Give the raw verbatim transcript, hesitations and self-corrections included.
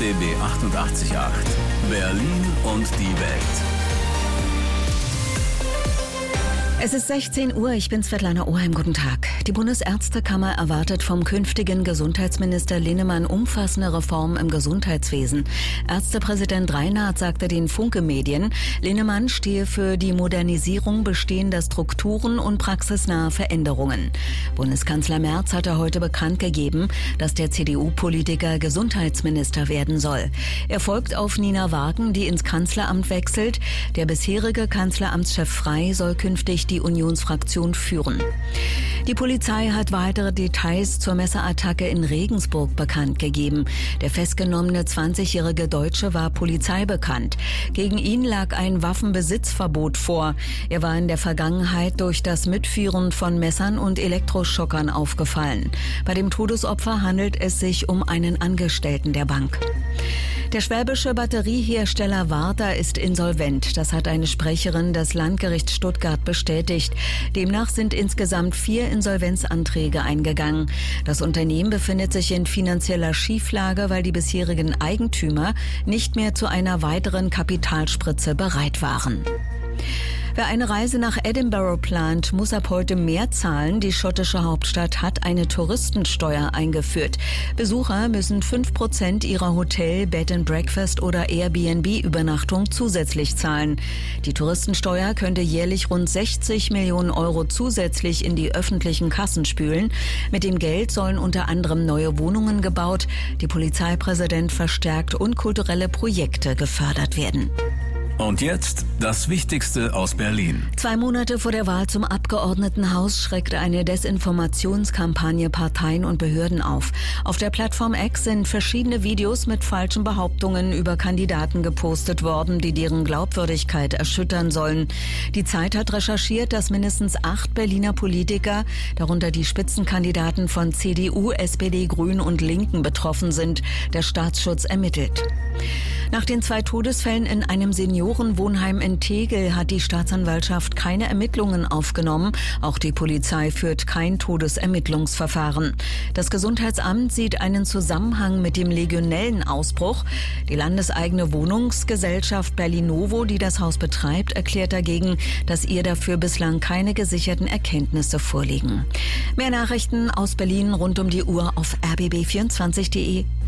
D B achtundachtzig Komma acht. Berlin und die Welt. Es ist sechzehn Uhr, ich bin Svetlana Oheim, guten Tag. Die Bundesärztekammer erwartet vom künftigen Gesundheitsminister Linnemann umfassende Reformen im Gesundheitswesen. Ärztepräsident Reinhardt sagte den Funke-Medien, Linnemann stehe für die Modernisierung bestehender Strukturen und praxisnahe Veränderungen. Bundeskanzler Merz hatte heute bekannt gegeben, dass der C D U-Politiker Gesundheitsminister werden soll. Er folgt auf Nina Wagen, die ins Kanzleramt wechselt. Der bisherige Kanzleramtschef Frey soll künftig die Unionsfraktion führen. Die Polizei hat weitere Details zur Messerattacke in Regensburg bekannt gegeben. Der festgenommene zwanzigjährige Deutsche war polizeibekannt. Gegen ihn lag ein Waffenbesitzverbot vor. Er war in der Vergangenheit durch das Mitführen von Messern und Elektroschockern aufgefallen. Bei dem Todesopfer handelt es sich um einen Angestellten der Bank. Der schwäbische Batteriehersteller Varta ist insolvent. Das hat eine Sprecherin des Landgerichts Stuttgart bestätigt. Demnach sind insgesamt vier Insolvenzanträge eingegangen. Das Unternehmen befindet sich in finanzieller Schieflage, weil die bisherigen Eigentümer nicht mehr zu einer weiteren Kapitalspritze bereit waren. Wer eine Reise nach Edinburgh plant, muss ab heute mehr zahlen. Die schottische Hauptstadt hat eine Touristensteuer eingeführt. Besucher müssen fünf Prozent ihrer Hotel-, Bed and Breakfast- oder Airbnb-Übernachtung zusätzlich zahlen. Die Touristensteuer könnte jährlich rund sechzig Millionen Euro zusätzlich in die öffentlichen Kassen spülen. Mit dem Geld sollen unter anderem neue Wohnungen gebaut, die Polizeipräsident verstärkt und kulturelle Projekte gefördert werden. Und jetzt das Wichtigste aus Berlin. Zwei Monate vor der Wahl zum Abgeordnetenhaus schreckt eine Desinformationskampagne Parteien und Behörden auf. Auf der Plattform X sind verschiedene Videos mit falschen Behauptungen über Kandidaten gepostet worden, die deren Glaubwürdigkeit erschüttern sollen. Die Zeit hat recherchiert, dass mindestens acht Berliner Politiker, darunter die Spitzenkandidaten von C D U, S P D, Grünen und Linken, betroffen sind. Der Staatsschutz ermittelt. Nach den zwei Todesfällen in einem Seniorenwohnheim in Tegel hat die Staatsanwaltschaft keine Ermittlungen aufgenommen. Auch die Polizei führt kein Todesermittlungsverfahren. Das Gesundheitsamt sieht einen Zusammenhang mit dem Legionellenausbruch. Die landeseigene Wohnungsgesellschaft Berlinovo, die das Haus betreibt, erklärt dagegen, dass ihr dafür bislang keine gesicherten Erkenntnisse vorliegen. Mehr Nachrichten aus Berlin rund um die Uhr auf r b b vierundzwanzig punkt d e.